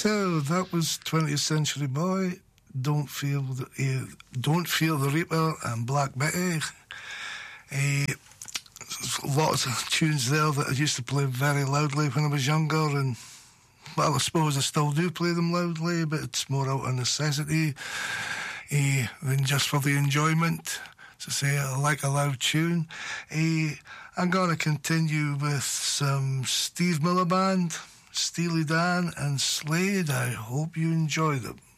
So that was 20th Century Boy. Don't feel the Reaper and Black Betty. Lots of tunes there that I used to play very loudly when I was younger, and well, I suppose I still do play them loudly, but it's more out of necessity than just for the enjoyment. To say I like a loud tune. I'm going to continue with some Steve Miller Band, Steely Dan and Slade. I hope you enjoy them.